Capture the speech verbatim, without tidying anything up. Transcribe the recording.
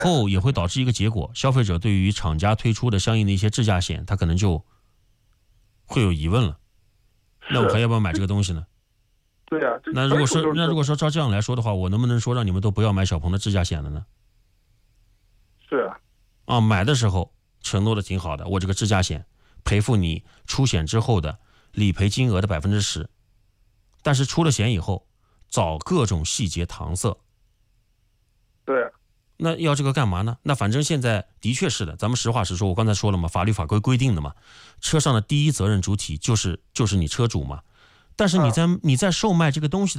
后也会导致一个结果，消费者对于厂家推出的相应的一些智驾险，他可能就会有疑问了。那我还要不要买这个东西呢？ 对啊， 那如果说那如果说照这样来说的话，我能不能说让你们都不要买小鹏的智驾险了呢？ 是啊， 啊，买的时候承诺的挺好的，我这个智驾险赔付你出险之后的理赔金额的百分之十，但是出了险以后，找各种细节搪塞。 对啊， 那要这个干嘛呢？那反正现在的确是的，咱们实话实说，我刚才说了嘛，法律法规规定的嘛，车上的第一责任主体就是就是你车主嘛。但是你在你在售卖这个东西的